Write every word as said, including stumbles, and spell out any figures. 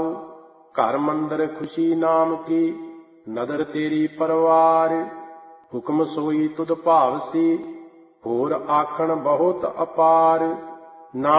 ਜਾਉ। ਘਰ ਮੰਦਰ ਖੁਸ਼ੀ ਨਾਮ ਕੀ, ਨਦਰ ਤੇਰੀ ਪਰਵਾਰ। ਹੁਕਮ ਸੋਈ ਤੁਧ ਭਾਵਸੀ, ਹੋਰ ਆਖਣ ਬਹੁਤ ਅਪਾਰ।